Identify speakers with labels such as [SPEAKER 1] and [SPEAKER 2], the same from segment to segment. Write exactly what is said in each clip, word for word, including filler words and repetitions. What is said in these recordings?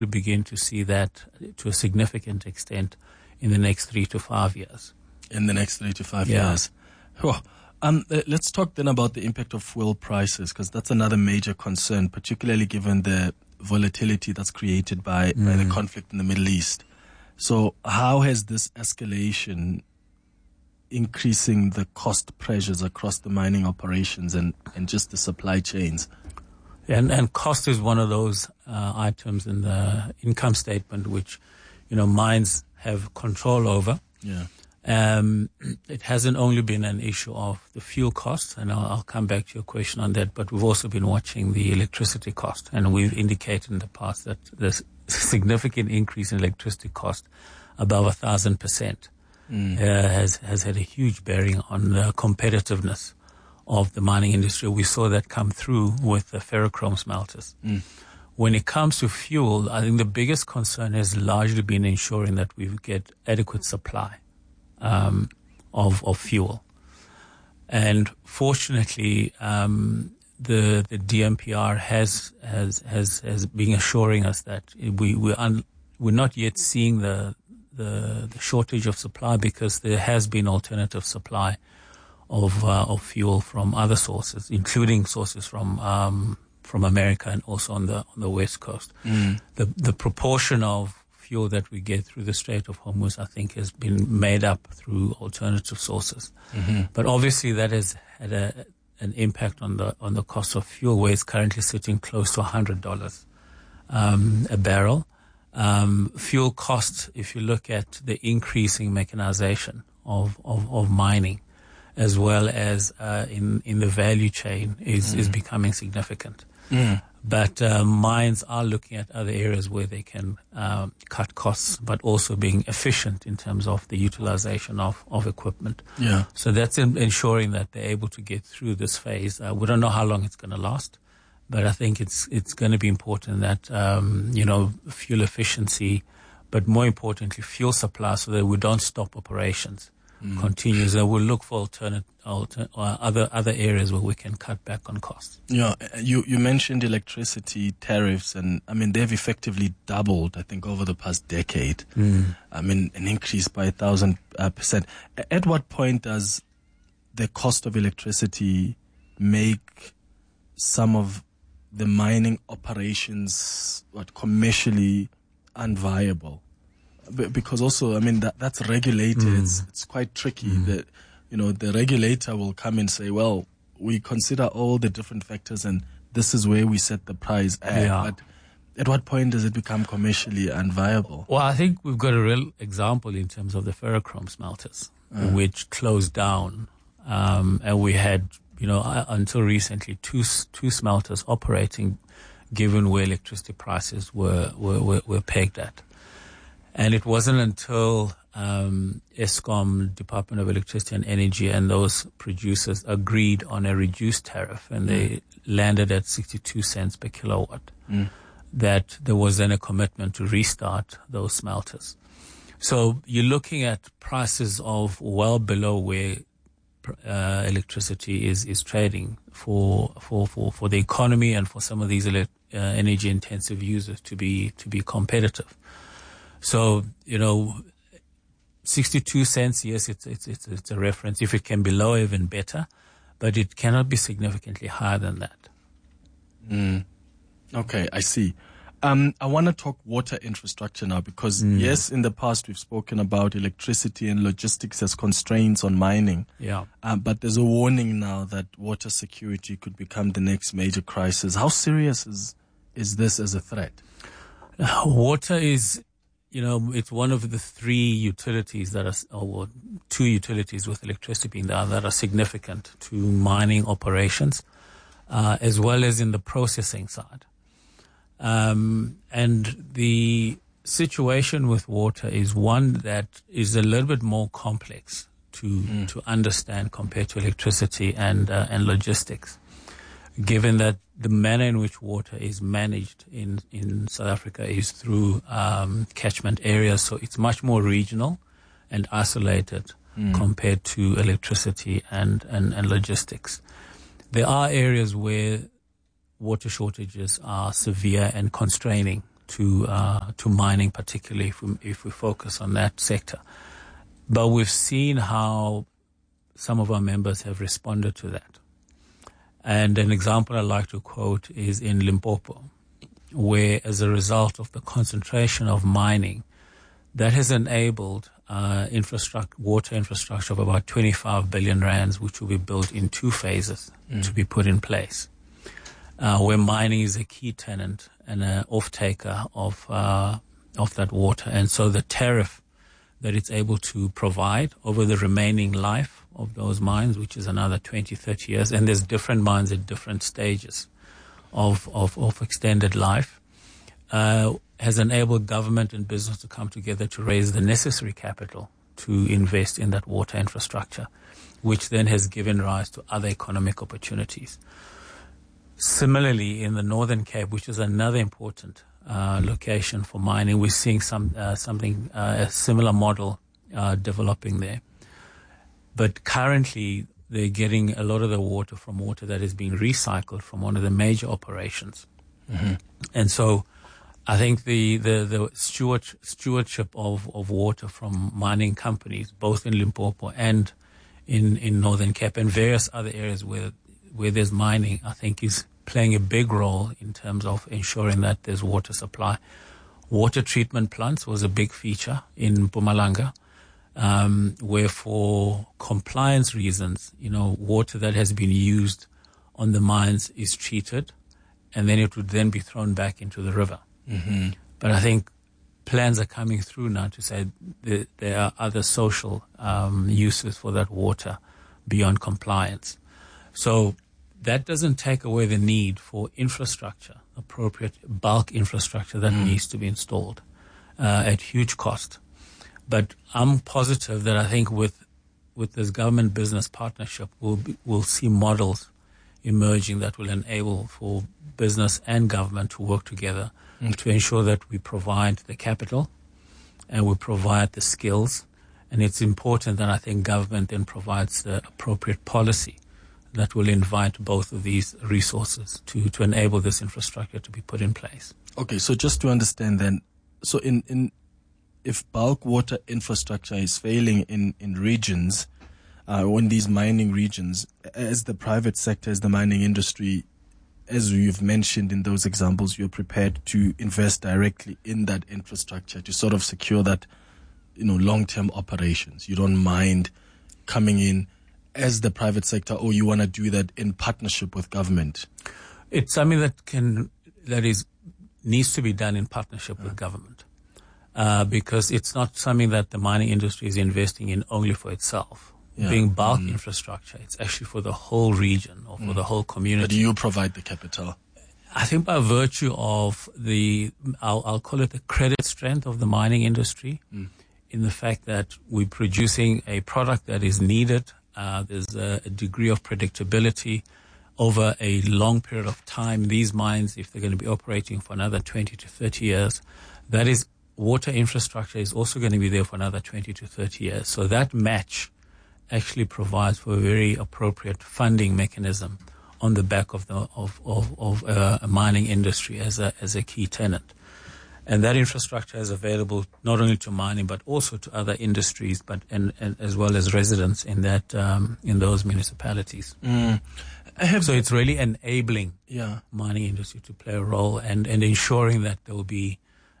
[SPEAKER 1] we begin to see that to a significant extent in the next three to five years.
[SPEAKER 2] In the next three to five
[SPEAKER 1] yeah.
[SPEAKER 2] years. Oh. Um, let's talk then about the impact of fuel prices, because that's another major concern, particularly given the volatility that's created by, mm. by the conflict in the Middle East. So how has this escalation increasing the cost pressures across the mining operations and, and just the supply chains?
[SPEAKER 1] And, and cost is one of those uh, items in the income statement which, you know, mines have control over.
[SPEAKER 2] Yeah.
[SPEAKER 1] Um, it hasn't only been an issue of the fuel cost, and I'll, I'll come back to your question on that, but we've also been watching the electricity cost, and we've indicated in the past that there's a significant increase in electricity cost above a thousand percent uh, has has had a huge bearing on the competitiveness of the mining industry. We saw that come through with the ferrochrome smelters.
[SPEAKER 2] Mm.
[SPEAKER 1] When it comes to fuel, I think the biggest concern has largely been ensuring that we get adequate supply Um, of, of fuel. And fortunately, um, the, the D M P R has, has, has, has been assuring us that we, we're, un, we're not yet seeing the, the, the shortage of supply, because there has been alternative supply of, uh, of fuel from other sources, including sources from, um, from America and also on the, on the West Coast.
[SPEAKER 2] Mm.
[SPEAKER 1] The, the proportion of fuel that we get through the Strait of Hormuz, I think, has been made up through alternative sources.
[SPEAKER 2] Mm-hmm.
[SPEAKER 1] But obviously that has had a, an impact on the on the cost of fuel, where it's currently sitting close to one hundred dollars um, a barrel. Um, fuel costs, if you look at the increasing mechanization of, of, of mining, as well as uh, in, in the value chain, is, mm. is becoming significant.
[SPEAKER 2] Mm.
[SPEAKER 1] But uh, mines are looking at other areas where they can um, cut costs, but also being efficient in terms of the utilization of, of equipment.
[SPEAKER 2] Yeah.
[SPEAKER 1] So that's in, ensuring that they're able to get through this phase. Uh, we don't know how long it's going to last, but I think it's it's going to be important that um, you know fuel efficiency, but more importantly fuel supply, so that we don't stop operations. Mm. Continues, and we'll look for alternate, alter, or other other areas where we can cut back on costs.
[SPEAKER 2] Yeah, you you mentioned electricity tariffs, and I mean they've effectively doubled, I think, over the past decade.
[SPEAKER 1] Mm.
[SPEAKER 2] I mean an increase by a thousand uh, percent. At what point does the cost of electricity make some of the mining operations what commercially unviable? Because also, I mean, that that's regulated. Mm. It's it's quite tricky. Mm. That, you know, the regulator will come and say, well, we consider all the different factors and this is where we set the price at.
[SPEAKER 1] Yeah.
[SPEAKER 2] But at what point does it become commercially unviable?
[SPEAKER 1] Well, I think we've got a real example in terms of the ferrochrome smelters, uh. which closed down. Um, and we had, you know, uh, until recently, two two smelters operating, given where electricity prices were, were, were, were pegged at. And it wasn't until um, Eskom, Department of Electricity and Energy, and those producers agreed on a reduced tariff, and mm. they landed at sixty-two cents per kilowatt,
[SPEAKER 2] mm.
[SPEAKER 1] that there was then a commitment to restart those smelters. So you're looking at prices of well below where uh, electricity is, is trading for, for, for, for the economy and for some of these ele- uh, energy-intensive users to be to be competitive. So, you know, sixty-two cents, yes, it's, it's, it's, it's a reference. If it can be lower, even better, but it cannot be significantly higher than that.
[SPEAKER 2] Mm. Okay, I see. Um, I want to talk water infrastructure now because, mm. yes, in the past we've spoken about electricity and logistics as constraints on mining.
[SPEAKER 1] Yeah.
[SPEAKER 2] Um, but there's a warning now that water security could become the next major crisis. How serious is, is this as a threat?
[SPEAKER 1] Uh, water is... You know, it's one of the three utilities that are, or two utilities with electricity being there that are significant to mining operations, uh, as well as in the processing side. Um, and the situation with water is one that is a little bit more complex to mm. to understand compared to electricity and uh, and logistics, given that the manner in which water is managed in, in South Africa is through um, catchment areas, so it's much more regional and isolated mm. compared to electricity and, and, and logistics. There are areas where water shortages are severe and constraining to uh, to mining, particularly if we, if we focus on that sector. But we've seen how some of our members have responded to that. And an example I'd like to quote is in Limpopo, where as a result of the concentration of mining, that has enabled uh, infrastructure, water infrastructure of about twenty-five billion rands, which will be built in two phases mm. to be put in place, uh, where mining is a key tenant and an off-taker of, uh, of that water. And so the tariff that it's able to provide over the remaining life of those mines, which is another twenty, thirty years, and there's different mines at different stages of, of, of extended life, uh, has enabled government and business to come together to raise the necessary capital to invest in that water infrastructure, which then has given rise to other economic opportunities. Similarly, in the Northern Cape, which is another important uh, location for mining, we're seeing some uh, something, uh, a similar model uh, developing there. But currently, they're getting a lot of the water from water that is being recycled from one of the major operations. Mm-hmm. And so I think the, the, the steward, stewardship of, of water from mining companies, both in Limpopo and in, in Northern Cape and various other areas where, where there's mining, I think is playing a big role in terms of ensuring that there's water supply. Water treatment plants was a big feature in Mpumalanga, um, where for compliance reasons, you know, water that has been used on the mines is treated, and then it would then be thrown back into the river. Mm-hmm. But I think plans are coming through now to say that there are other social um, uses for that water beyond compliance. So that doesn't take away the need for infrastructure, appropriate bulk infrastructure that mm. needs to be installed uh, at huge cost. But I'm positive that I think with with this government business partnership, we'll be, we'll see models emerging that will enable for business and government to work together mm. to ensure that we provide the capital and we provide the skills. And it's important that I think government then provides the appropriate policy that will invite both of these resources to, to enable this infrastructure to be put in place.
[SPEAKER 2] Okay, so just to understand then, so in, in if bulk water infrastructure is failing in, in regions, uh, or in these mining regions, as the private sector, as the mining industry, as you've mentioned in those examples, you're prepared to invest directly in that infrastructure to sort of secure that, you know, long-term operations. You don't mind coming in as the private sector, or you want to do that in partnership with government?
[SPEAKER 1] It's something that can, that is, needs to be done in partnership yeah. with government. Uh, because it's not something that the mining industry is investing in only for itself. Yeah. Being bulk mm. infrastructure, it's actually for the whole region or for mm. the whole community.
[SPEAKER 2] But you provide the capital?
[SPEAKER 1] I think by virtue of the, I'll, I'll call it the credit strength of the mining industry, mm. in the fact that we're producing a product that is needed. Uh, there's a, a degree of predictability over a long period of time. These mines, if they're going to be operating for another twenty to thirty years, that is, water infrastructure is also going to be there for another twenty to thirty years. So that match actually provides for a very appropriate funding mechanism on the back of the of of, of uh, a mining industry as a as a key tenant. And that infrastructure is available not only to mining but also to other industries, but and, and as well as residents in that um, in those municipalities. Mm. I have so it's really enabling yeah. mining industry to play a role and, and ensuring that there will be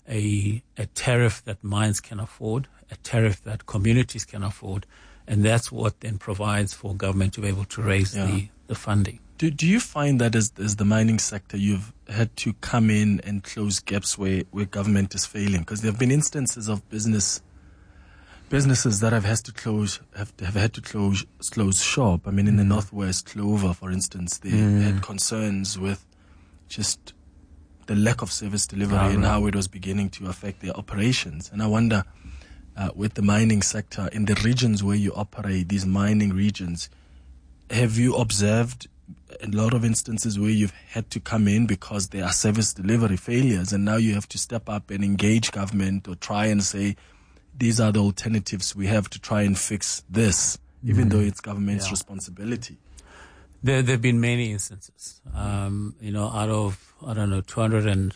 [SPEAKER 1] a a tariff that mines can afford, a tariff that communities can afford, and that's what then provides for government to be able to raise yeah. the, the funding.
[SPEAKER 2] Do do you find that as as the mining sector, you've had to come in and close gaps where, where government is failing? Because there have been instances of business businesses that have had to close have have had to close close shop. I mean, in mm. the Northwest, Clover, for instance, they mm. had concerns with just the lack of service delivery oh, and right. how it was beginning to affect their operations. And I wonder, uh, with the mining sector in the regions where you operate, these mining regions, have you observed a lot of instances where you've had to come in because there are service delivery failures, and now you have to step up and engage government or try and say, these are the alternatives we have to try and fix this, even mm-hmm. though it's government's yeah. responsibility?
[SPEAKER 1] There there have been many instances. Um, you know, out of, I don't know, two hundred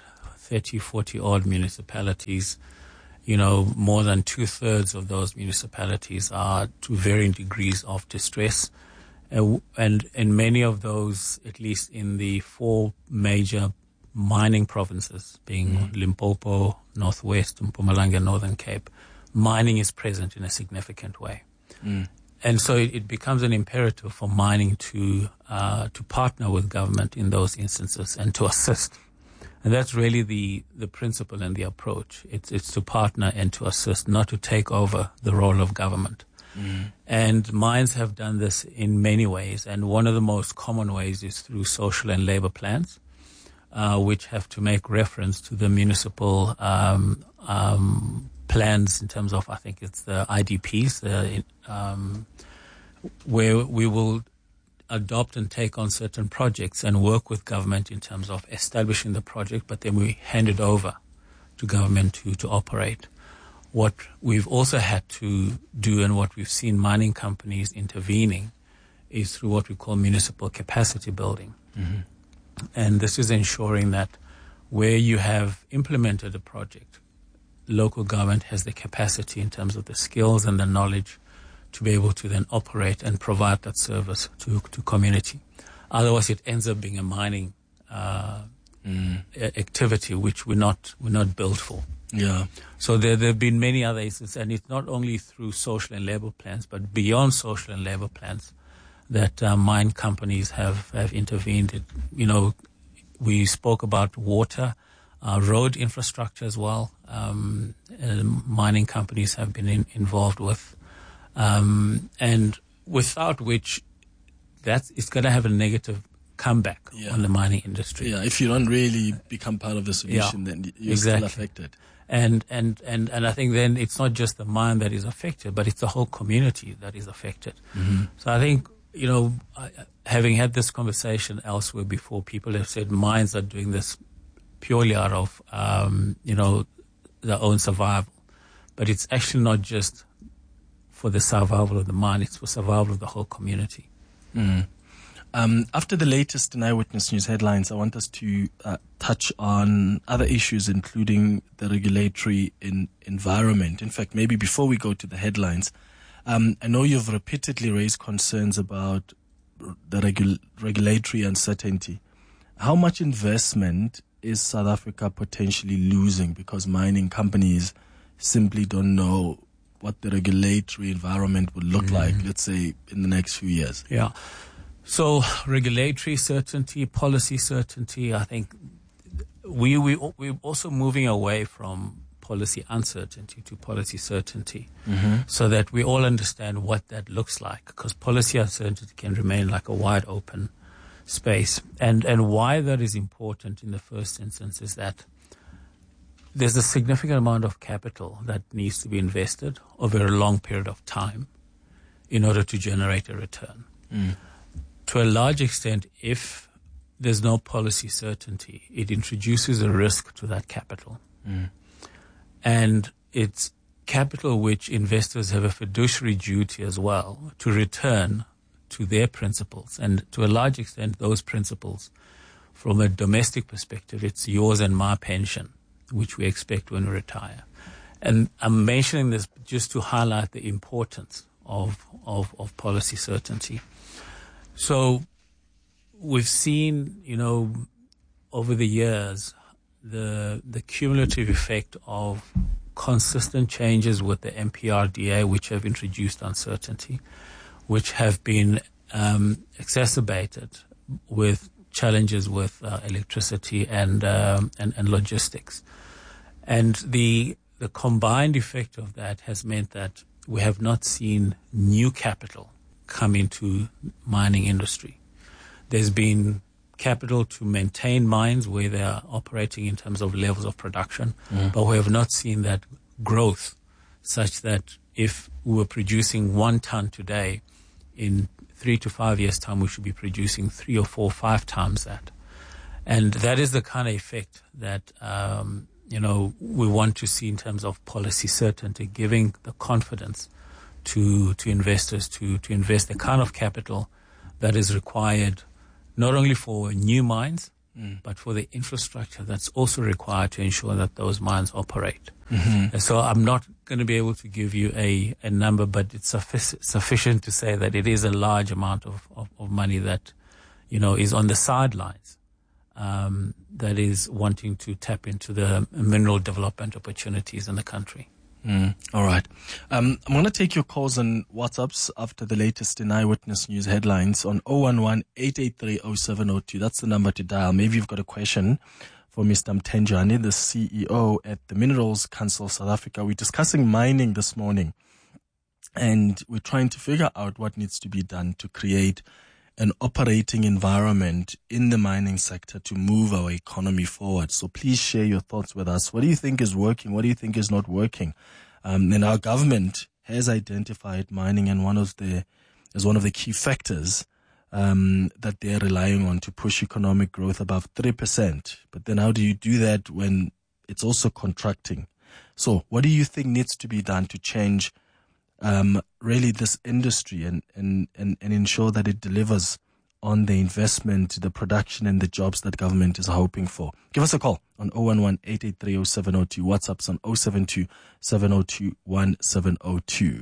[SPEAKER 1] thirty, forty odd municipalities. You know, more than two thirds of those municipalities are to varying degrees of distress. Uh, and in many of those, at least in the four major mining provinces, being mm. Limpopo, Northwest, Mpumalanga, Northern Cape, mining is present in a significant way. Mm. And so it, it becomes an imperative for mining to uh, to partner with government in those instances and to assist. And that's really the, the principle and the approach. It's it's to partner and to assist, not to take over the role of government. Mm. And mines have done this in many ways. And one of the most common ways is through social and labor plans, uh, which have to make reference to the municipal um, um, plans in terms of, I think it's the I D Ps, the, um, where we will adopt and take on certain projects and work with government in terms of establishing the project, but then we hand it over to government to, to operate. What we've also had to do and what we've seen mining companies intervening is through what we call municipal capacity building. Mm-hmm. And this is ensuring that where you have implemented a project, local government has the capacity in terms of the skills and the knowledge to be able to then operate and provide that service to, to community. Otherwise, it ends up being a mining uh, mm. activity which we're not we're not built for.
[SPEAKER 2] Yeah.
[SPEAKER 1] So there there have been many other instances, and it's not only through social and labor plans, but beyond social and labor plans, that uh, mine companies have have intervened. It, you know, we spoke about water, uh, road infrastructure as well. Um, uh, mining companies have been in, involved with. Um, and without which, that's, it's going to have a negative comeback yeah. on the mining industry.
[SPEAKER 2] Yeah, if you don't really become part of the solution, yeah, then you're
[SPEAKER 1] exactly.
[SPEAKER 2] still affected.
[SPEAKER 1] And, and, and, and I think then it's not just the mine that is affected, but it's the whole community that is affected. Mm-hmm. So I think, you know, I, having had this conversation elsewhere before, people have said mines are doing this purely out of, um, you know, their own survival. But it's actually not just for the survival of the mine, it's for survival of the whole community.
[SPEAKER 2] Mm. Um, after the latest in Eyewitness News headlines, I want us to uh, touch on other issues, including the regulatory in environment. In fact, maybe before we go to the headlines, um, I know you've repeatedly raised concerns about the regu- regulatory uncertainty. How much investment is South Africa potentially losing because mining companies simply don't know what the regulatory environment would look mm-hmm. like, let's say, in the next few years?
[SPEAKER 1] Yeah. So regulatory certainty, policy certainty, I think we, we, we're also moving away from policy uncertainty to policy certainty mm-hmm. so that we all understand what that looks like, because policy uncertainty can remain like a wide open space. And, and why that is important in the first instance is that there's a significant amount of capital that needs to be invested over a long period of time in order to generate a return. Mm. To a large extent, if there's no policy certainty, it introduces a risk to that capital. Mm. And it's capital which investors have a fiduciary duty as well to return to their principles. And to a large extent, those principles, from a domestic perspective, it's yours and my pension, which we expect when we retire. And I'm mentioning this just to highlight the importance of, of, of policy certainty. So we've seen, you know, over the years, the the cumulative effect of consistent changes with the M P R D A, which have introduced uncertainty, which have been um, exacerbated with challenges with uh, electricity and, um, and and logistics. And the the combined effect of that has meant that we have not seen new capital come into mining industry. There's been capital to maintain mines where they are operating in terms of levels of production, mm. but we have not seen that growth such that if we were producing one ton today, in three to five years' time, we should be producing three or four, five times that. And that is the kind of effect that, um, you know, we want to see in terms of policy certainty, giving the confidence to to investors to, to invest the kind of capital that is required not only for new mines, mm. but for the infrastructure that's also required to ensure that those mines operate.
[SPEAKER 2] Mm-hmm.
[SPEAKER 1] And so I'm not going to be able to give you a, a number, but it's suffic- sufficient to say that it is a large amount of, of, of money that, you know, is on the sidelines, um, that is wanting to tap into the mineral development opportunities in the country.
[SPEAKER 2] Mm, all right. Um, I'm going to take your calls and WhatsApps after the latest in Eyewitness News headlines on zero one one, eight eight three, zero seven zero two. That's the number to dial. Maybe you've got a question for Mister Mthenjane, the C E O at the Minerals Council South Africa. We're discussing mining this morning, and we're trying to figure out what needs to be done to create an operating environment in the mining sector to move our economy forward. So please share your thoughts with us. What do you think is working? What do you think is not working? Um, and our government has identified mining and one of the as one of the key factors um, that they're relying on to push economic growth above three percent. But then how do you do that when it's also contracting? So what do you think needs to be done to change Um, really this industry and, and, and, and ensure that it delivers on the investment, the production and the jobs that government is hoping for? Give us a call on zero one one, eight eight three, zero seven zero two. WhatsApp's on zero seven two, seven zero two, one seven zero two.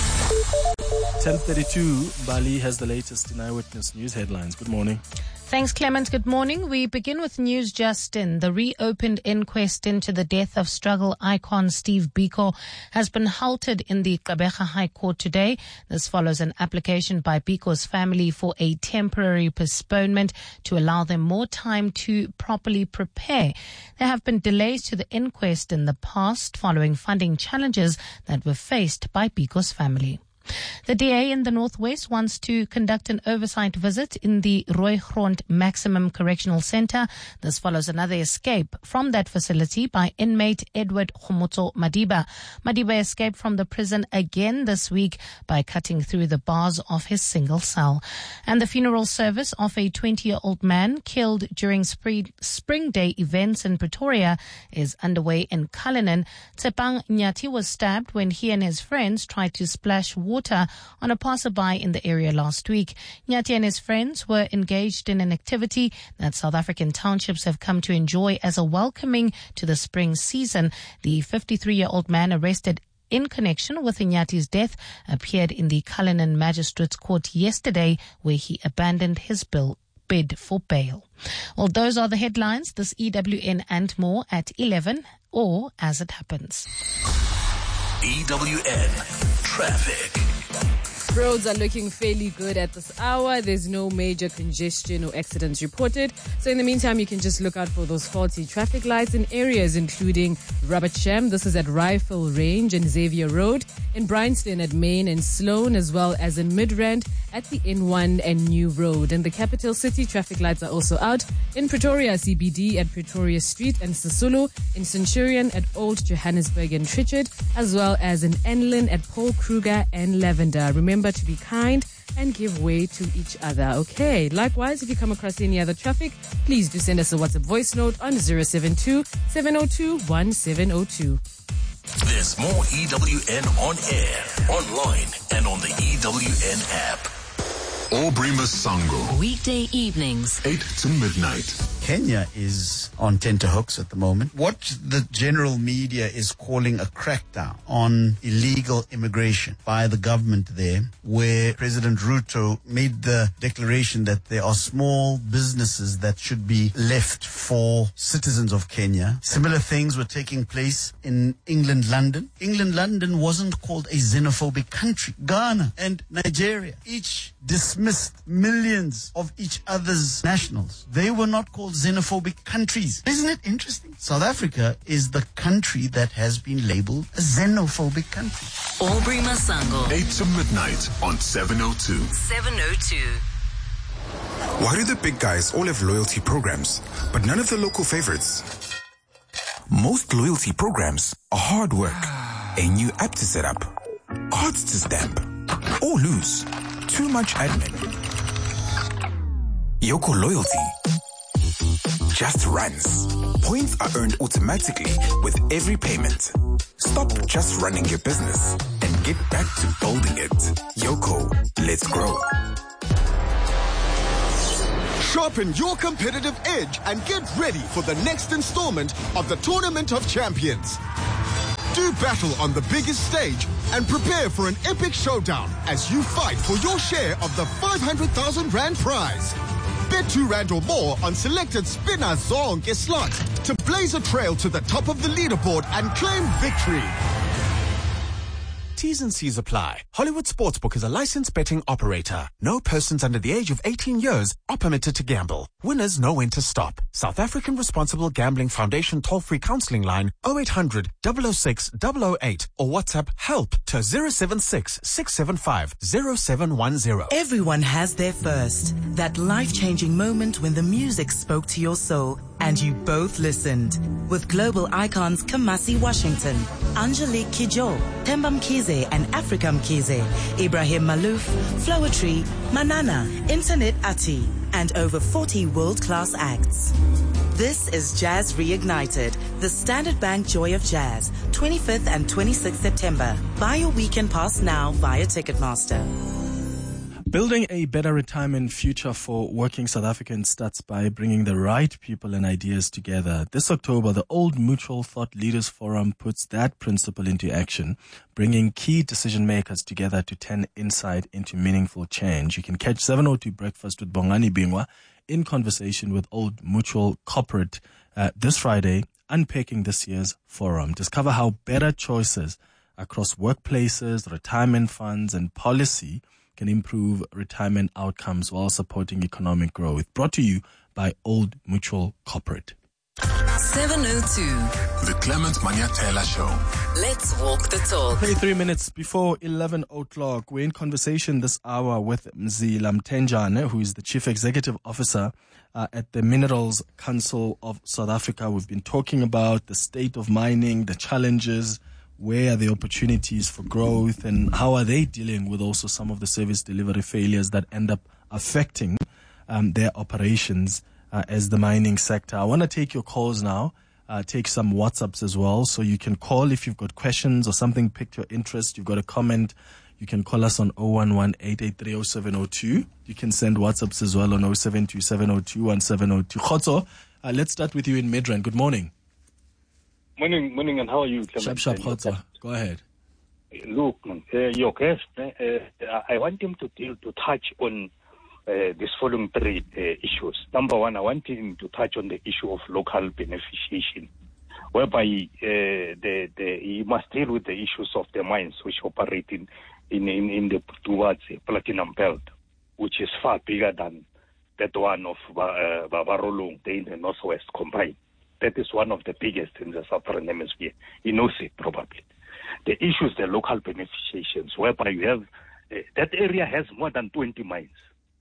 [SPEAKER 2] ten thirty-two, Bali has the latest in Eyewitness News headlines. Good morning.
[SPEAKER 3] Thanks, Clement. Good morning. We begin with news just in. The reopened inquest into the death of struggle icon Steve Biko has been halted in the Gqeberha High Court today. This follows an application by Biko's family for a temporary postponement to allow them more time to properly prepare. There have been delays to the inquest in the past following funding challenges that were faced by Biko's family. The D A in the Northwest wants to conduct an oversight visit in the Roy-Grond Maximum Correctional Center. This follows another escape from that facility by inmate Edward Khomotso Madiba. Madiba escaped from the prison again this week by cutting through the bars of his single cell. And the funeral service of a twenty-year-old man killed during spring, spring Day events in Pretoria is underway in Cullinan. Tsepang Nyati was stabbed when he and his friends tried to splash water on a passerby in the area last week. Nyati and his friends were engaged in an activity that South African townships have come to enjoy as a welcoming to the spring season. The fifty-three-year-old man arrested in connection with Nyati's death appeared in the Cullinan Magistrates Court yesterday, where he abandoned his bill. bid for bail. Well, those are the headlines. This E W N and more at eleven or as it happens.
[SPEAKER 4] E W N Traffic.
[SPEAKER 5] Roads are looking fairly good at this hour. There's no major congestion or accidents reported. So in the meantime, you can just look out for those faulty traffic lights in areas including Robert Sham. This is at Rifle Range and Xavier Road. In Bryanston at Main and Sloan, as well as in Midrand at the N one and New Road. In the capital city, traffic lights are also out. In Pretoria, C B D at Pretoria Street and Sisulu. In Centurion at Old Johannesburg and Trichard, as well as in Enlin at Paul Kruger and Lavender. Remember to be kind and give way to each other. Okay. Likewise, if you come across any other traffic, please do send us a WhatsApp voice note on zero seven two, seven zero two, one seven zero two.
[SPEAKER 4] There's more E W N on air, online, and on the E W N app.
[SPEAKER 6] Aubrey Masango.
[SPEAKER 7] Weekday evenings,
[SPEAKER 6] eight to midnight.
[SPEAKER 8] Kenya is on tenterhooks at the moment. What the general media is calling a crackdown on illegal immigration by the government there, where President Ruto made the declaration that there are small businesses that should be left for citizens of Kenya. Similar things were taking place in England, London. England, London wasn't called a xenophobic country. Ghana and Nigeria each dismissed millions of each other's nationals. They were not called xenophobic countries. Isn't it interesting? South Africa is the country that has been labeled a xenophobic country.
[SPEAKER 7] Aubrey Masango,
[SPEAKER 6] eight to midnight on seven oh two.
[SPEAKER 7] seven oh two.
[SPEAKER 9] Why do the big guys all have loyalty programs, but none of the local favorites? Most loyalty programs are hard work, a new app to set up, cards to stamp, or lose. Too much admin. Yoko Loyalty just runs. Points are earned automatically with every payment. Stop just running your business and get back to building it. Yoko, let's grow.
[SPEAKER 10] Sharpen your competitive edge and get ready for the next installment of the Tournament of Champions. Do battle on the biggest stage and prepare for an epic showdown as you fight for your share of the five hundred thousand rand prize. Bet two rand or more on selected spinner zonke slots to blaze a trail to the top of the leaderboard and claim victory.
[SPEAKER 11] T's and C's apply. Hollywood Sportsbook is a licensed betting operator. No persons under the age of eighteen years are permitted to gamble. Winners know when to stop. South African Responsible Gambling Foundation toll-free counseling line oh eight hundred, double oh six, double oh eight or WhatsApp HELP to zero seven six, six seven five, zero seven one zero.
[SPEAKER 12] Everyone has their first. That life-changing moment when the music spoke to your soul and you both listened. With global icons Kamasi Washington, Angelique Kidjo, Themba Mkhize and Africa Mkhize, Ibrahim Malouf, Flowetry, Manana, Internet Ati, and over forty world-class acts. This is Jazz Reignited, the Standard Bank Joy of Jazz, twenty-fifth and twenty-sixth September. Buy your weekend pass now via Ticketmaster.
[SPEAKER 2] Building a better retirement future for working South Africans starts by bringing the right people and ideas together. This October, the Old Mutual Thought Leaders Forum puts that principle into action, bringing key decision makers together to turn insight into meaningful change. You can catch seven oh two Breakfast with Bongani Bingwa in conversation with Old Mutual Corporate uh, this Friday, unpacking this year's forum. Discover how better choices across workplaces, retirement funds, and policy can improve retirement outcomes while supporting economic growth. Brought to you by Old Mutual Corporate.
[SPEAKER 7] seven oh two.
[SPEAKER 6] The Clement Maniatela Show.
[SPEAKER 7] Let's walk the talk.
[SPEAKER 2] twenty-three minutes before eleven o'clock, we're in conversation this hour with Mzila Mtenjane, who is the Chief Executive Officer uh, at the Minerals Council of South Africa. We've been talking about the state of mining, the challenges, where are the opportunities for growth, and how are they dealing with also some of the service delivery failures that end up affecting um, their operations uh, as the mining sector. I want to take your calls now, uh, take some WhatsApps as well, so you can call if you've got questions or something piqued your interest, you've got a comment. You can call us on oh one one, eight eight three, oh seven oh two. You can send WhatsApps as well on oh seven two, seven oh two, one seven oh two. Khotso, uh, let's start with you in Midrand. Good morning.
[SPEAKER 13] Morning, morning, and how are you, Clement?
[SPEAKER 2] Sharp, sharp, Khotso. Go ahead.
[SPEAKER 13] Look, uh, your guest, uh, I want him to deal, to touch on uh, these following three uh, issues. Number one, I want him to touch on the issue of local beneficiation, whereby uh, the, the, he must deal with the issues of the mines which operate in, in, in, in the towards the platinum belt, which is far bigger than that one of uh, Babarolong, in the northwest combined. That is one of the biggest in the southern hemisphere. He knows it probably. The issue is the local beneficiations, whereby you have, uh, that area has more than twenty mines,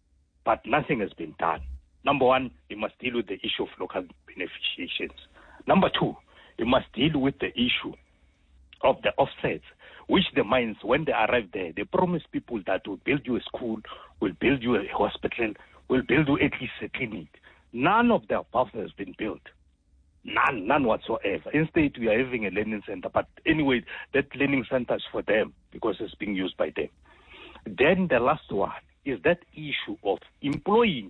[SPEAKER 13] but nothing has been done. Number one, you must deal with the issue of local beneficiations. Number two, you must deal with the issue of the offsets, which the mines, when they arrive there, they promise people that will build you a school, will build you a hospital, will build you at least a clinic. None of the above has been built. None, none whatsoever. Instead, we are having a learning center. But anyway, that learning center is for them because it's being used by them. Then the last one is that issue of employing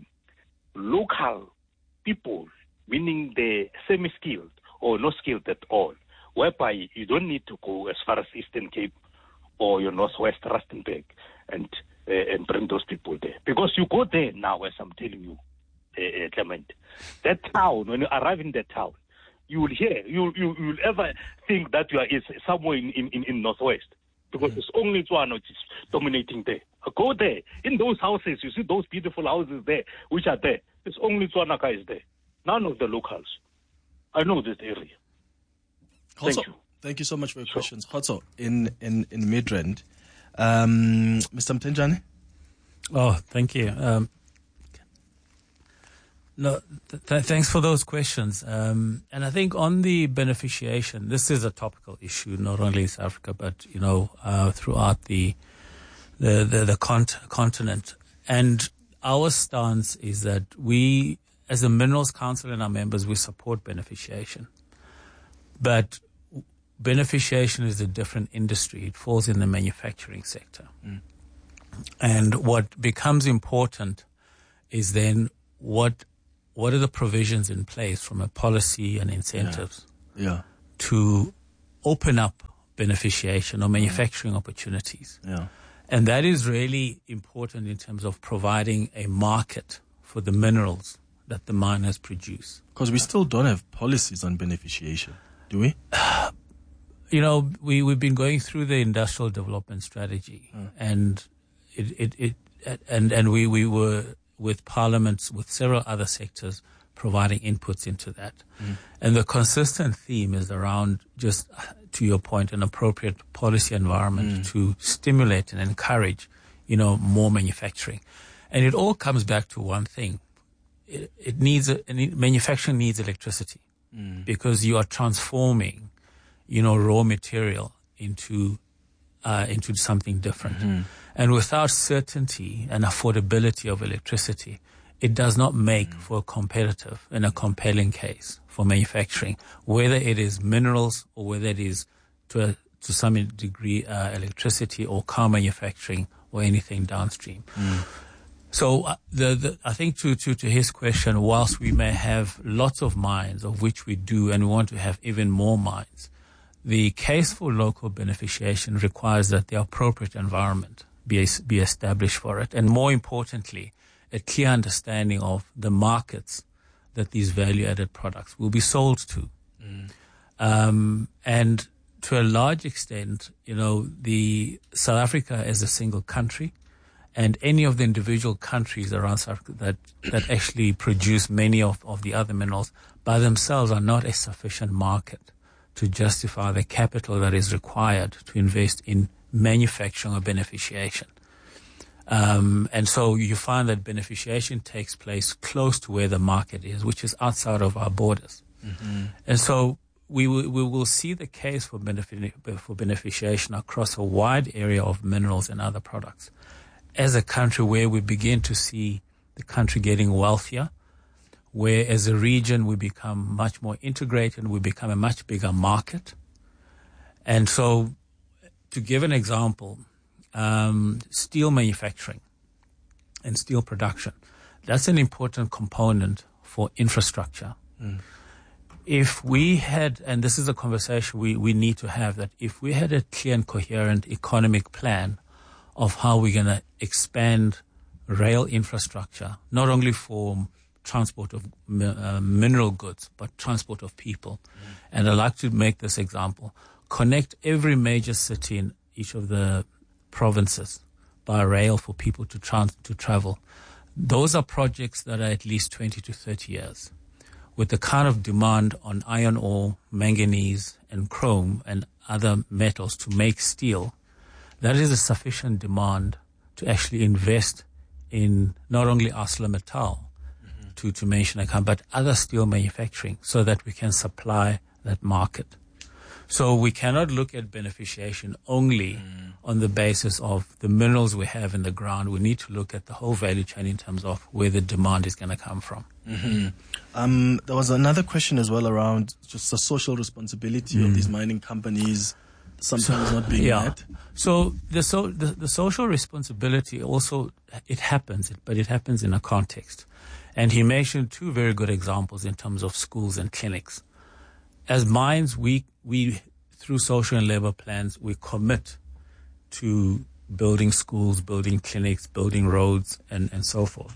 [SPEAKER 13] local people, meaning the semi-skilled or no skilled at all, whereby you don't need to go as far as Eastern Cape or your Northwest Rustenburg and uh, and bring those people there. Because you go there now, as I'm telling you, uh, Clement, that town, when you arrive in that town, you will hear, you you you'll ever think that you are is somewhere in, in, in Northwest, because mm. it's only Tswana which is dominating there. Go there, in those houses, you see those beautiful houses there, which are there. It's only Tswana guys there, none of the locals. I know this area.
[SPEAKER 2] Khotso, thank you. Thank you so much for your sure. questions. Khotso, in, in, in Midrand. Um, Mister Mtenjane?
[SPEAKER 1] Oh, thank you. Um, No, th- th- thanks for those questions. Um, and I think on the beneficiation, this is a topical issue, not only in South Africa, but, you know, uh, throughout the, the, the, the cont- continent. And our stance is that we, as the Minerals Council and our members, we support beneficiation. But beneficiation is a different industry. It falls in the manufacturing sector. Mm. And what becomes important is then what what are the provisions in place from a policy and incentives
[SPEAKER 2] yeah. Yeah.
[SPEAKER 1] to open up beneficiation or manufacturing yeah. opportunities.
[SPEAKER 2] Yeah.
[SPEAKER 1] And that is really important in terms of providing a market for the minerals that the miners produce.
[SPEAKER 2] Because we still don't have policies on beneficiation, do we?
[SPEAKER 1] You know, we, we've been going through the industrial development strategy mm. and it, it, it, and, and we, we were with parliaments, with several other sectors providing inputs into that. Mm. And the consistent theme is around, just to your point, an appropriate policy environment mm. to stimulate and encourage, you know, more manufacturing. And it all comes back to one thing. It, it needs, a, manufacturing needs electricity mm. because you are transforming, you know, raw material into, uh, into something different. Mm-hmm. And without certainty and affordability of electricity, it does not make mm. for a competitive and a compelling case for manufacturing, whether it is minerals or whether it is to a, to some degree uh, electricity or car manufacturing or anything downstream. Mm. So uh, the, the I think to, to, to his question, whilst we may have lots of mines, of which we do, and we want to have even more mines, the case for local beneficiation requires that the appropriate environment be, be established for it. And more importantly, a clear understanding of the markets that these value-added products will be sold to. Mm. Um, and to a large extent, you know, the South Africa as a single country and any of the individual countries around South Africa that, that actually produce many of, of the other minerals by themselves are not a sufficient market to justify the capital that is required to invest in manufacturing or beneficiation. Um, and so you find that beneficiation takes place close to where the market is, which is outside of our borders. Mm-hmm. And so we will, we will see the case for, benefic- for beneficiation across a wide area of minerals and other products. As a country where we begin to see the country getting wealthier, where as a region we become much more integrated and we become a much bigger market. And so to give an example, um, steel manufacturing and steel production, that's an important component for infrastructure. Mm. If we had, and this is a conversation we, we need to have, that if we had a clear and coherent economic plan of how we're going to expand rail infrastructure, not only for transport of uh, mineral goods, but transport of people. Mm. And I'd like to make this example. Connect every major city in each of the provinces by rail for people to trans- to travel. Those are projects that are at least twenty to thirty years. With the kind of demand on iron ore, manganese, and chrome and other metals to make steel, that is a sufficient demand to actually invest in not only ArcelorMittal, mm-hmm. to, to mention a company, but other steel manufacturing so that we can supply that market. So we cannot look at beneficiation only mm. on the basis of the minerals we have in the ground. We need to look at the whole value chain in terms of where the demand is going to come from.
[SPEAKER 2] Mm-hmm. Um, there was another question as well around just the social responsibility mm. of these mining companies sometimes so, not being yeah. met.
[SPEAKER 1] So the, so the the social responsibility also, it happens, but it happens in a context. And he mentioned two very good examples in terms of schools and clinics. As mines, we, we, through social and labor plans, we commit to building schools, building clinics, building roads, and, and so forth.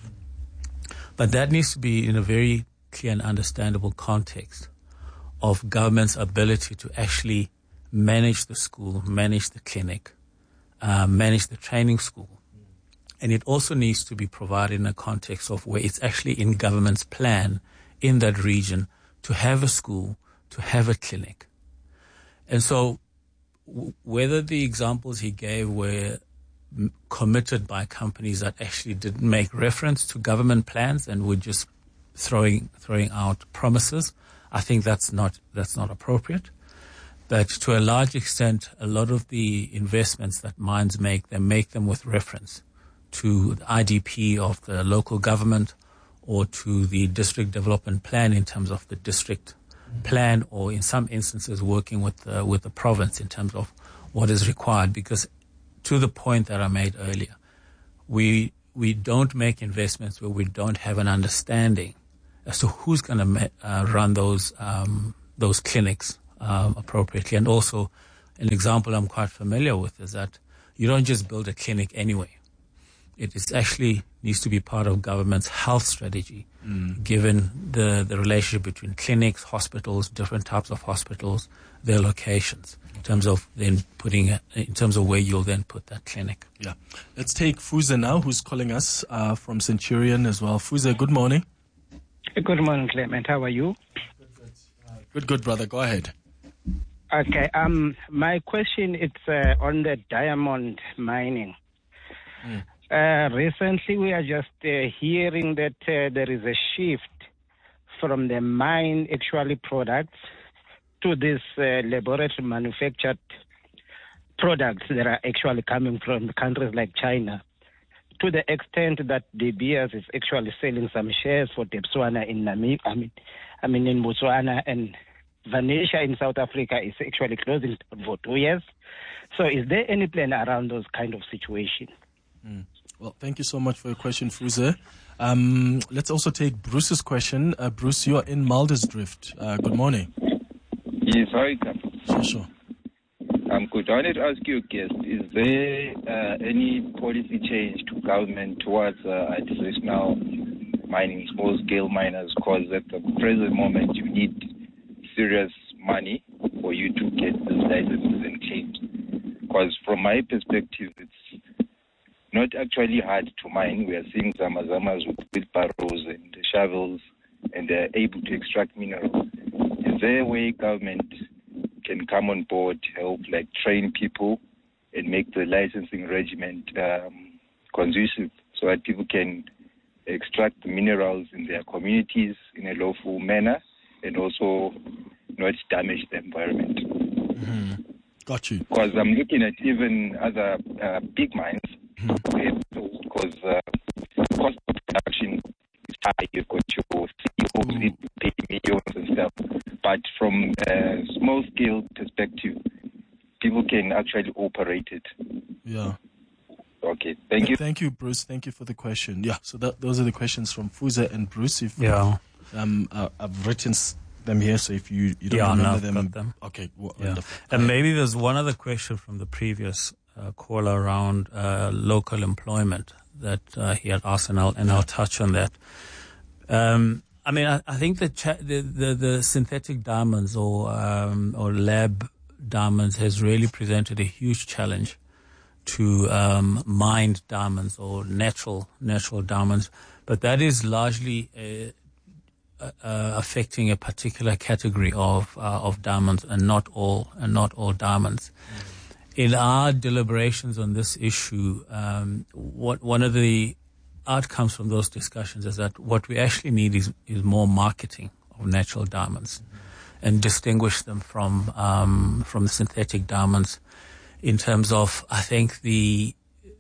[SPEAKER 1] But that needs to be in a very clear and understandable context of government's ability to actually manage the school, manage the clinic, uh, manage the training school. And it also needs to be provided in a context of where it's actually in government's plan in that region to have a school, to have a clinic. And so w- whether the examples he gave were m- committed by companies that actually didn't make reference to government plans and were just throwing throwing out promises, I think that's not that's not appropriate. But to a large extent, a lot of the investments that mines make, they make them with reference to the I D P of the local government or to the district development plan in terms of the district plan, or in some instances working with the, with the province in terms of what is required. Because to the point that I made earlier, we we don't make investments where we don't have an understanding as to who's going to ma- uh, run those um, those clinics um, appropriately. And also, an example I'm quite familiar with is that you don't just build a clinic anyway. It is actually needs to be part of government's health strategy, mm. given the, the relationship between clinics, hospitals, different types of hospitals, their locations, in terms of then putting, in terms of where you'll then put that clinic.
[SPEAKER 2] Yeah. Let's take Fuze now, who's calling us uh, from Centurion as well. Fuze, good morning.
[SPEAKER 14] Good morning, Clement. How are you?
[SPEAKER 2] Good, good, brother. Go ahead.
[SPEAKER 14] Okay. Um, my question is uh, on the diamond mining. Mm. Uh, recently, we are just uh, hearing that uh, there is a shift from the mine actually products to these uh, laboratory manufactured products that are actually coming from countries like China, to the extent that De Beers is actually selling some shares for Debswana in Namibia, I mean, I mean in Botswana, and Vanisha in South Africa is actually closing for two years. So is there any plan around those kind of situations?
[SPEAKER 2] Mm. Well, thank you so much for your question, Fuze. Um, let's also take Bruce's question. Uh, Bruce, you're in Muldersdrift. Uh, good morning.
[SPEAKER 15] Yes, hi.
[SPEAKER 2] Sure, sure.
[SPEAKER 15] I'm good. I wanted to ask you, guest, is there uh, any policy change to government towards uh, artisanal mining, small-scale miners? Because at the present moment, you need serious money for you to get these licenses and claims. Because from my perspective, it's not actually hard to mine. We are seeing zamazamas with wheelbarrows and shovels, and they're able to extract minerals. Is there a way government can come on board, help, like train people and make the licensing regiment um, conducive so that people can extract the minerals in their communities in a lawful manner and also not damage the environment?
[SPEAKER 2] Mm-hmm. Got you.
[SPEAKER 15] Because I'm looking at even other uh, big mines, because uh, the cost of production is high. You've got your C E Os, you need to pay millions and stuff. But from a small-scale perspective, people can actually operate it.
[SPEAKER 2] Yeah.
[SPEAKER 15] Okay. Thank you.
[SPEAKER 2] Thank you, Bruce. Thank you for the question. Yeah. So that, those are the questions from Fuze and Bruce. If,
[SPEAKER 1] yeah.
[SPEAKER 2] Um, uh, I've written them here, so if you, you don't
[SPEAKER 1] yeah,
[SPEAKER 2] remember
[SPEAKER 1] no,
[SPEAKER 2] them,
[SPEAKER 1] got them.
[SPEAKER 2] Okay. Well,
[SPEAKER 1] yeah. And maybe there's one other question from the previous uh, caller around uh, local employment that uh, he had asked, and I'll, and I'll touch on that. Um, I mean, I, I think the, cha- the, the the synthetic diamonds or um, or lab diamonds has really presented a huge challenge to um, mined diamonds or natural natural diamonds, but that is largely a, uh, affecting a particular category of uh, of diamonds, and not all and not all diamonds. Mm. In our deliberations on this issue, um, what one of the outcomes from those discussions is that what we actually need is, is more marketing of natural diamonds, mm-hmm. and distinguish them from um, from the synthetic diamonds in terms of, I think, the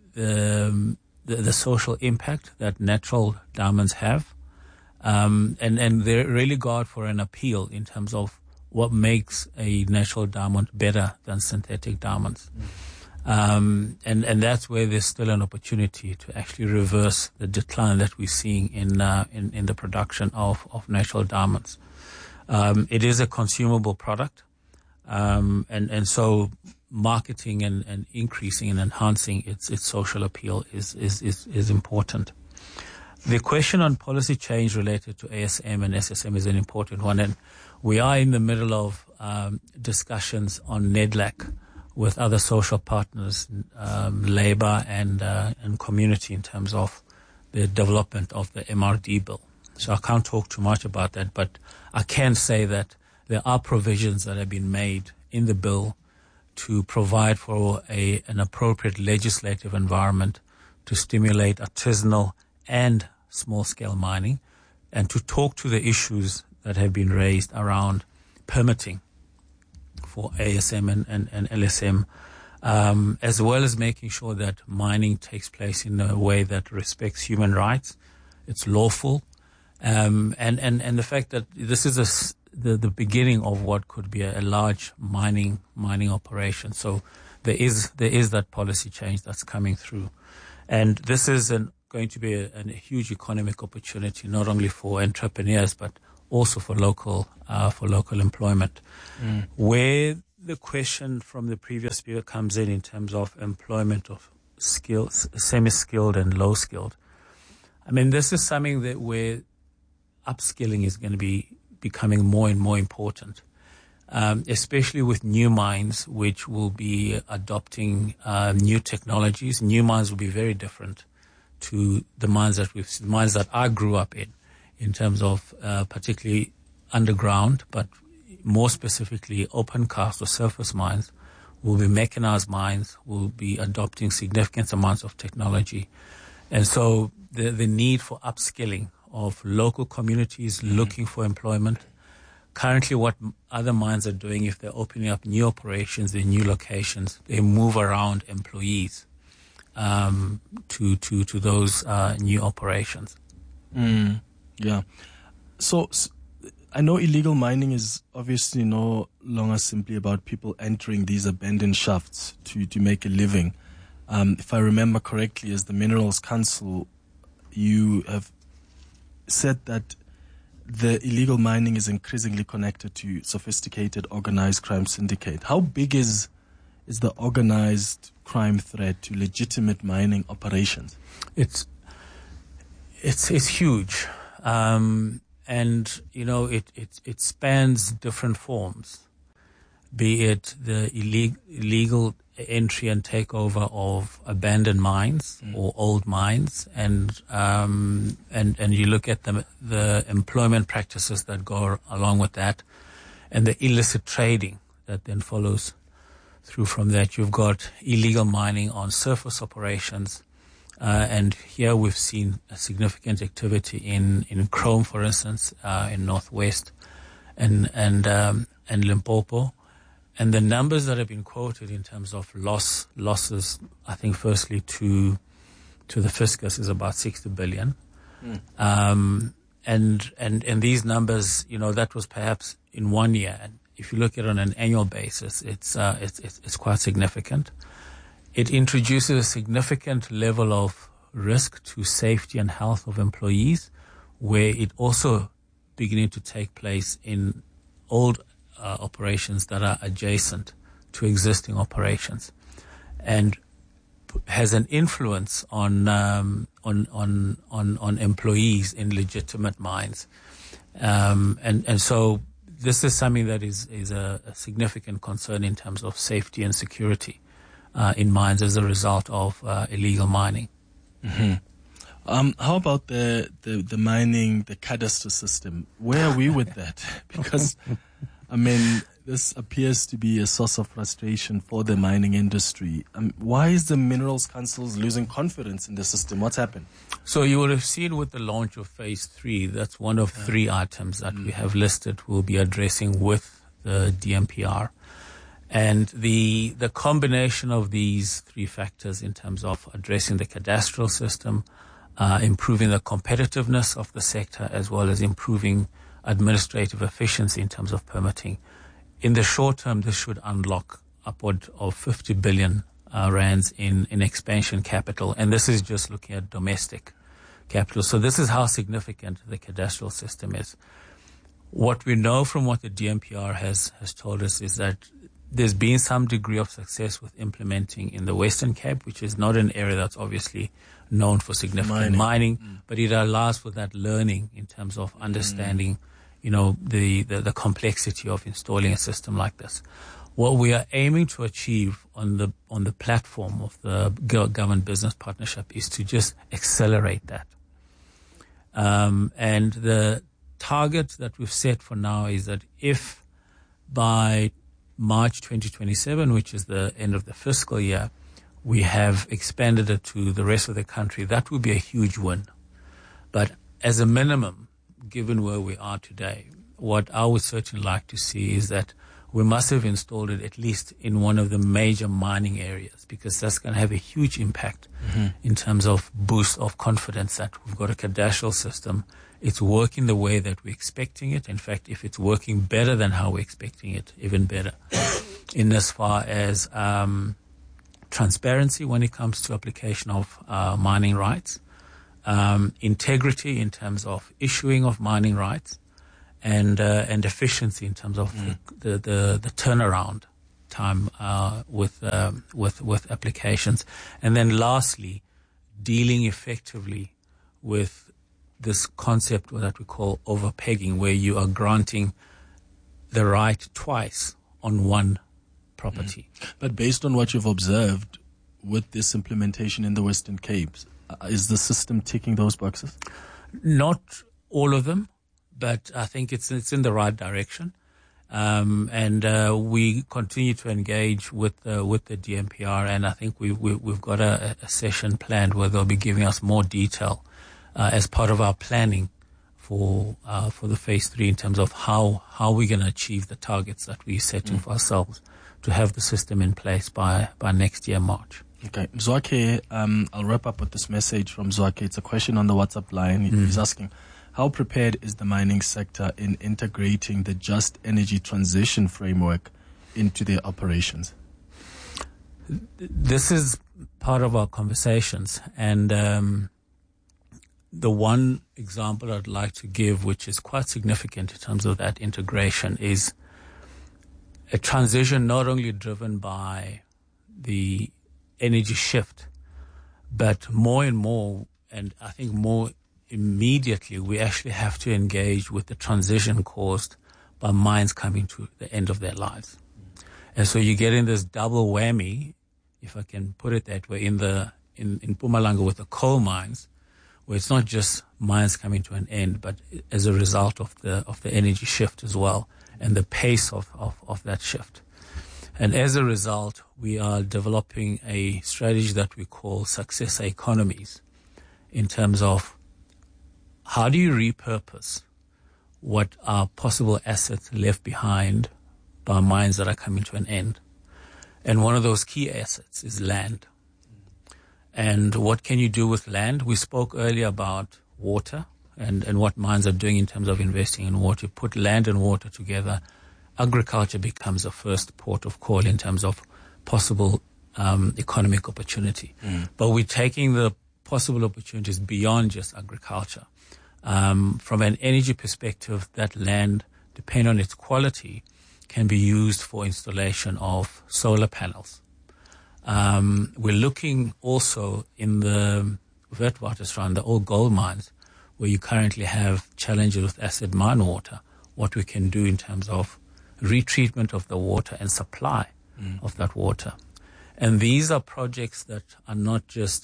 [SPEAKER 1] the the, the social impact that natural diamonds have, um, and and they really go out for an appeal in terms of what makes a natural diamond better than synthetic diamonds. Mm. Um, and, and that's where there's still an opportunity to actually reverse the decline that we're seeing in, uh, in, in the production of, of natural diamonds. Um, it is a consumable product. Um, and, and so marketing and, and increasing and enhancing its, its social appeal is, is, is, is important. The question on policy change related to A S M and S S M is an important one, and we are in the middle of um, discussions on NEDLAC with other social partners, um, labor and uh, and community, in terms of the development of the M R D bill. So I can't talk too much about that, but I can say that there are provisions that have been made in the bill to provide for a an appropriate legislative environment to stimulate artisanal and small-scale mining, and to talk to the issues that have been raised around permitting for A S M and, and, and L S M, um, as well as making sure that mining takes place in a way that respects human rights, it's lawful, um, and, and, and the fact that this is a, the, the beginning of what could be a, a large mining mining operation. So there is there is that policy change that's coming through. And this is an going to be a, a huge economic opportunity, not only for entrepreneurs, but also for local, uh, for local employment. Mm. Where the question from the previous speaker comes in, in terms of employment of skills, semi-skilled and low-skilled. I mean, this is something that where upskilling is going to be becoming more and more important, um, especially with new mines, which will be adopting uh, new technologies. New mines will be very different to the mines that we've, the mines that I grew up in, in terms of uh, particularly underground, but more specifically open cast or surface mines will be mechanized mines, will be adopting significant amounts of technology. And so the, the need for upskilling of local communities mm-hmm. looking for employment. Currently, what other mines are doing, if they're opening up new operations in new locations, they move around employees um, to to to those uh, new operations.
[SPEAKER 2] Mm, yeah. So, so I know illegal mining is obviously no longer simply about people entering these abandoned shafts to to make a living. Um, if I remember correctly, as the Minerals Council, you have said that the illegal mining is increasingly connected to sophisticated organized crime syndicate. How big is is the organized crime threat to legitimate mining operations?
[SPEAKER 1] It's it's it's huge, um, and you know it, it it spans different forms, be it the illegal illegal entry and takeover of abandoned mines mm. or old mines, and um, and and you look at the the employment practices that go along with that, and the illicit trading that then follows through from that. You've got illegal mining on surface operations, uh, and here we've seen a significant activity in in Chrome, for instance, uh, in Northwest, and and um, and Limpopo. And the numbers that have been quoted in terms of loss losses, I think, firstly to to the fiscus is about sixty billion, mm. um, and and and these numbers, you know, that was perhaps in one year. And if you look at it on an annual basis, it's uh, it's, it's it's quite significant. It introduces a significant level of risk to safety and health of employees, where it also beginning to take place in old Uh, operations that are adjacent to existing operations, and p- has an influence on um, on on on on employees in legitimate mines, um, and and so this is something that is is a, a significant concern in terms of safety and security uh, in mines as a result of uh, illegal mining.
[SPEAKER 2] Mm-hmm. Um, how about the, the the mining, the cadastre system? Where are we with that? Because I mean, this appears to be a source of frustration for the mining industry. Um, why is the Minerals Council losing confidence in the system? What's happened?
[SPEAKER 1] So you will have seen with the launch of phase three, that's one of three items that mm. we have listed we'll be addressing with the D M P R. And the the combination of these three factors in terms of addressing the cadastral system, uh, improving the competitiveness of the sector, as well as improving administrative efficiency in terms of permitting. In the short term, this should unlock upward of fifty billion uh, rands in, in expansion capital. And this is just looking at domestic capital. So this is how significant the cadastral system is. What we know from what the D M P R has, has told us is that there's been some degree of success with implementing in the Western Cape, which is not an area that's obviously known for significant mining, mining mm. but it allows for that learning in terms of understanding, mm. you know, the, the, the complexity of installing a system like this. What we are aiming to achieve on the on the platform of the government business partnership is to just accelerate that. Um, and the target that we've set for now is that if by March twenty twenty-seven, which is the end of the fiscal year, we have expanded it to the rest of the country, that would be a huge win. But as a minimum, given where we are today, what I would certainly like to see is that we must have installed it at least in one of the major mining areas, because that's going to have a huge impact mm-hmm. in terms of boost of confidence that we've got a cadastral system. It's working the way that we're expecting it. In fact, if it's working better than how we're expecting it, even better. In as far as um, transparency when it comes to application of uh, mining rights, um, integrity in terms of issuing of mining rights, and uh, and efficiency in terms of mm. the, the the turnaround time uh, with um, with with applications, and then lastly, dealing effectively with this concept that we call overpegging, where you are granting the right twice on one property.
[SPEAKER 2] Mm. But based on what you've observed with this implementation in the Western Cape, uh, is the system ticking those boxes?
[SPEAKER 1] Not all of them, but I think it's it's in the right direction. Um, and uh, we continue to engage with uh, with the D M P R, and I think we, we, we've got a, a session planned where they'll be giving us more detail uh, as part of our planning for uh, for the phase three in terms of how how we're going to achieve the targets that we're setting mm. for ourselves to have the system in place by by next year March.
[SPEAKER 2] Okay, Zwake, um, I'll wrap up with this message from Zwake. It's a question on the WhatsApp line. Mm. He's asking, how prepared is the mining sector in integrating the just energy transition framework into their operations?
[SPEAKER 1] This is part of our conversations, and um, the one example I'd like to give, which is quite significant in terms of that integration, is a transition not only driven by the energy shift, but more and more, and I think more immediately, we actually have to engage with the transition caused by mines coming to the end of their lives. And so you get in this double whammy, if I can put it that way, in the in, in Mpumalanga with the coal mines, where it's not just mines coming to an end, but as a result of the of the energy shift as well, and the pace of, of, of that shift. And as a result, we are developing a strategy that we call successor economies, in terms of how do you repurpose what are possible assets left behind by mines that are coming to an end? And one of those key assets is land. And what can you do with land? We spoke earlier about water and, and what mines are doing in terms of investing in water. You put land and water together, agriculture becomes a first port of call in terms of possible um, economic opportunity. Mm. But we're taking the possible opportunities beyond just agriculture. Um, from an energy perspective, that land, depending on its quality, can be used for installation of solar panels. Um, we're looking also in the Witwatersrand, the old gold mines, where you currently have challenges with acid mine water, what we can do in terms of retreatment of the water and supply mm. of that water. And these are projects that are not just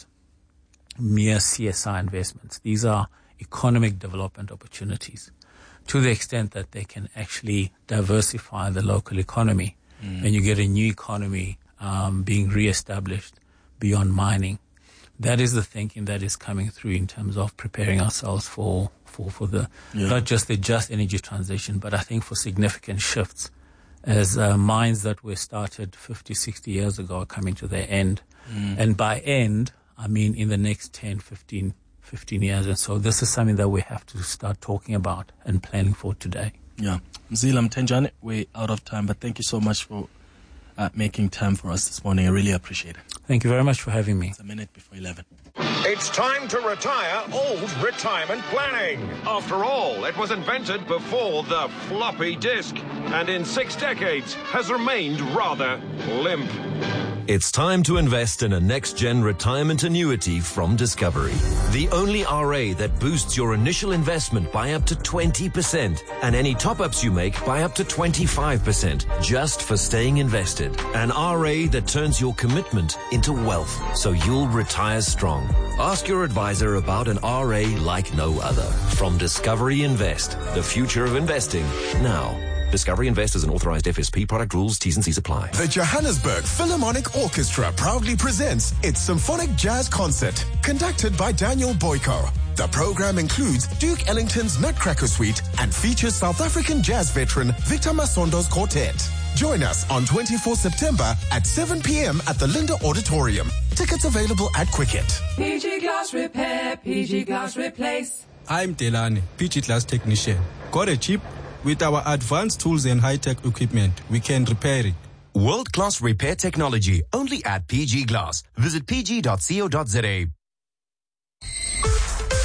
[SPEAKER 1] mere C S I investments. These are economic development opportunities, to the extent that they can actually diversify the local economy, mm. and you get a new economy um, being re-established beyond mining. That is the thinking that is coming through in terms of preparing ourselves for for, for the yeah. not just the just energy transition, but I think for significant shifts as uh, mines that were started fifty, sixty years ago are coming to their end. Mm. And by end, I mean in the next ten, fifteen, fifteen years. And so this is something that we have to start talking about and planning for today.
[SPEAKER 2] Yeah. Mzila Mtenjane, we're out of time, but thank you so much for uh, making time for us this morning. I really appreciate it.
[SPEAKER 1] Thank you very much for having me.
[SPEAKER 2] It's a minute before eleven.
[SPEAKER 16] It's time to retire old retirement planning. After all, it was invented before the floppy disk, and in six decades has remained rather limp.
[SPEAKER 17] It's time to invest in a next-gen retirement annuity from Discovery. The only R A that boosts your initial investment by up to twenty percent and any top-ups you make by up to twenty-five percent just for staying invested. An R A that turns your commitment into wealth so you'll retire strong. Ask your advisor about an R A like no other. From Discovery Invest, the future of investing now. Discovery Invest is an authorized F S P. Product rules, T's and C's apply.
[SPEAKER 10] The Johannesburg Philharmonic Orchestra proudly presents its Symphonic Jazz Concert, conducted by Daniel Boyko. The program includes Duke Ellington's Nutcracker Suite and features South African jazz veteran Victor Masondo's quartet. Join us on the twenty-fourth of September at seven p.m. at the Linda Auditorium. Tickets available at Quicket.
[SPEAKER 18] P G Glass Repair, P G Glass Replace.
[SPEAKER 19] I'm Delane, P G Glass technician. Got a chip? With our advanced tools and high-tech equipment, we can repair it.
[SPEAKER 20] World-class repair technology, only at P G Glass. Visit p g dot co dot za.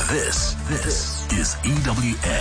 [SPEAKER 4] This, this is E W N.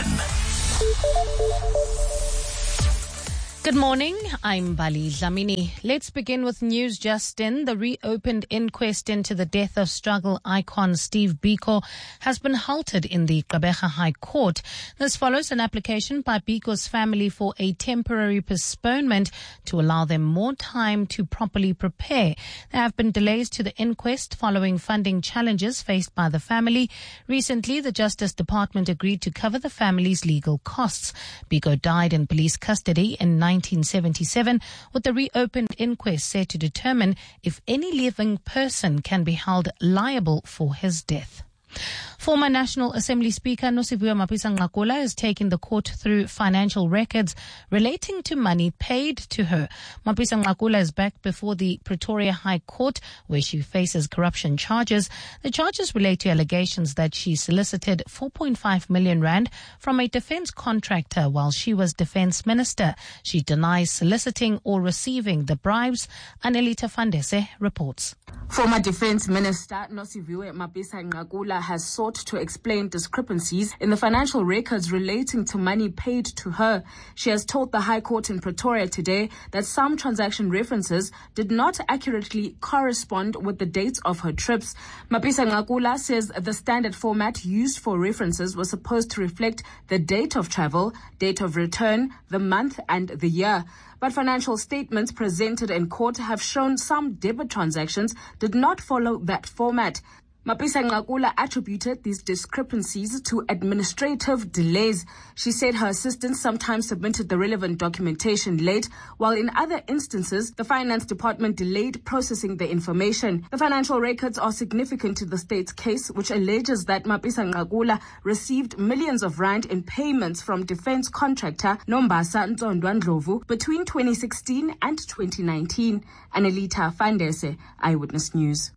[SPEAKER 3] Good morning, I'm Bali Dlamini. Let's begin with news just in. The reopened inquest into the death of struggle icon Steve Biko has been halted in the Gqeberha High Court. This follows an application by Biko's family for a temporary postponement to allow them more time to properly prepare. There have been delays to the inquest following funding challenges faced by the family. Recently, the Justice Department agreed to cover the family's legal costs. Biko died in police custody in nineteen seventy-seven, with the reopened inquest set to determine if any living person can be held liable for his death. Former National Assembly Speaker Nosiviwe Mapisa-Nqakula is taking the court through financial records relating to money paid to her. Mapisa-Nqakula is back before the Pretoria High Court, where she faces corruption charges. The charges relate to allegations that she solicited four point five million rand from a defence contractor while she was defence minister. She denies soliciting or receiving the bribes. Anelita Fandese reports.
[SPEAKER 21] Former Defence Minister Nosiviwe Mapisa-Nqakula has sought to explain discrepancies in the financial records relating to money paid to her. She has told the High Court in Pretoria today that some transaction references did not accurately correspond with the dates of her trips. Mapisa-Nqakula says the standard format used for references was supposed to reflect the date of travel, date of return, the month and the year. But financial statements presented in court have shown some debit transactions did not follow that format. Mapisa-Nqakula attributed these discrepancies to administrative delays. She said her assistants sometimes submitted the relevant documentation late, while in other instances, the finance department delayed processing the information. The financial records are significant to the state's case, which alleges that Mapisa-Nqakula received millions of rand in payments from defence contractor Nombasa Ntsondwa Ndlovu between twenty sixteen and twenty nineteen. Anelita Fandese, Eyewitness News.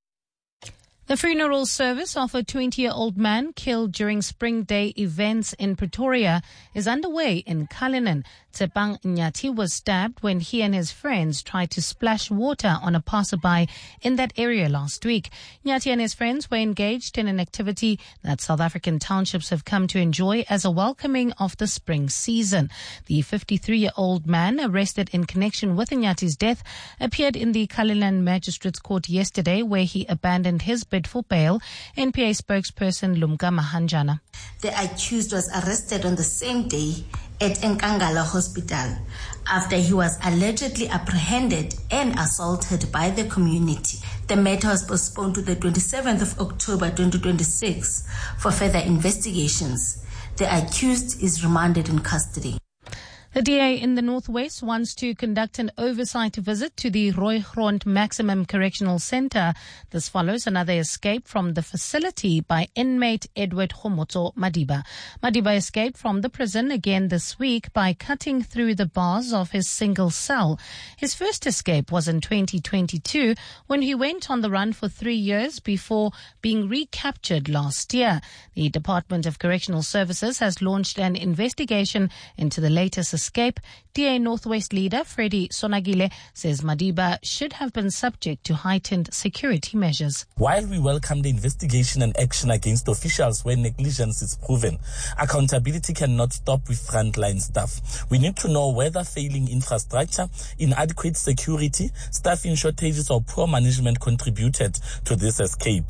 [SPEAKER 3] The funeral service of a twenty-year-old man killed during Spring Day events in Pretoria is underway in Cullinan. Tsepang Nyati was stabbed when he and his friends tried to splash water on a passerby in that area last week. Nyati and his friends were engaged in an activity that South African townships have come to enjoy as a welcoming of the spring season. The fifty-three-year-old man arrested in connection with Nyati's death appeared in the Cullinan Magistrates Court yesterday, where he abandoned his bid for bail. N P A spokesperson Lumka Mahanjana.
[SPEAKER 22] The accused was arrested on the same day at Nkangala Hospital after he was allegedly apprehended and assaulted by the community. The matter was postponed to the twenty-seventh of October twenty twenty-six for further investigations. The accused is remanded in custody.
[SPEAKER 3] The D A in the Northwest wants to conduct an oversight visit to the Roy Grond Maximum Correctional Centre. This follows another escape from the facility by inmate Edward Homoto Madiba. Madiba escaped from the prison again this week by cutting through the bars of his single cell. His first escape was in twenty twenty-two when he went on the run for three years before being recaptured last year. The Department of Correctional Services has launched an investigation into the latest escape. Escape. D A Northwest leader Freddie Sonagile says Madiba should have been subject to heightened security measures.
[SPEAKER 23] While we welcome the investigation and action against officials where negligence is proven, accountability cannot stop with frontline staff. We need to know whether failing infrastructure, inadequate security, staffing shortages or poor management contributed to this escape.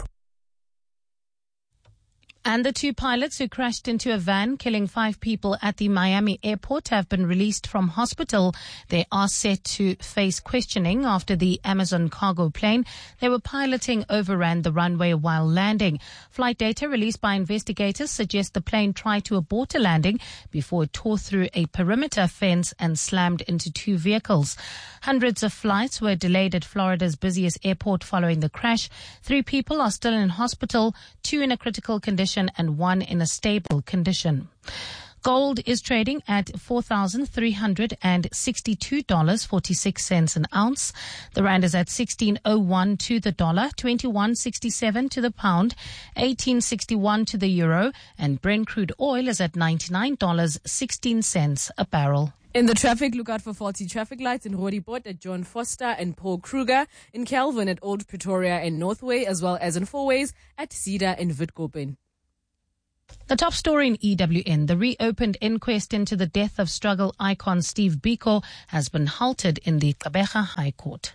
[SPEAKER 3] And the two pilots who crashed into a van, killing five people at the Miami airport, have been released from hospital. They are set to face questioning after the Amazon cargo plane they were piloting overran the runway while landing. Flight data released by investigators suggests the plane tried to abort a landing before it tore through a perimeter fence and slammed into two vehicles. Hundreds of flights were delayed at Florida's busiest airport following the crash. Three people are still in hospital, two in a critical condition and one in a stable condition. Gold is trading at four thousand three hundred sixty-two dollars and forty-six cents an ounce. The rand is at sixteen oh one to the dollar, twenty-one sixty-seven to the pound, eighteen sixty-one to the euro, and Brent crude oil is at ninety-nine dollars and sixteen cents a barrel.
[SPEAKER 5] In the traffic, look out for faulty traffic lights in Roodepoort at John Foster and Paul Kruger, in Kelvin at Old Pretoria and Northway, as well as in Fourways at Cedar and Witkoppen.
[SPEAKER 3] The top story in E W N, the reopened inquest into the death of struggle icon Steve Biko has been halted in the Gqeberha High Court.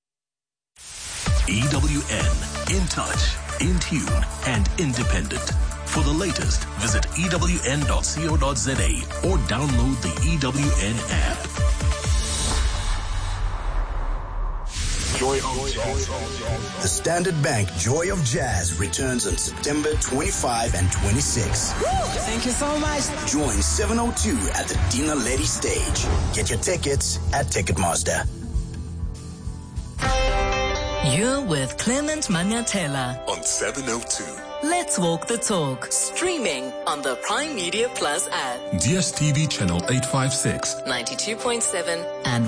[SPEAKER 4] E W N, in touch, in tune, and independent. For the latest, visit E W N dot co dot za or download the E W N app.
[SPEAKER 8] Joy of Jazz. The Standard Bank Joy of Jazz returns on September twenty-fifth and twenty-sixth.
[SPEAKER 9] Thank you so much.
[SPEAKER 8] Join seven oh two at the Dina Lady stage. Get your tickets at Ticketmaster.
[SPEAKER 7] You're with Clement Manyatela
[SPEAKER 4] on seven oh two.
[SPEAKER 7] Let's walk the talk. Streaming on the Prime Media Plus app.
[SPEAKER 6] D S T V channel eight fifty-six.
[SPEAKER 7] ninety-two point seven and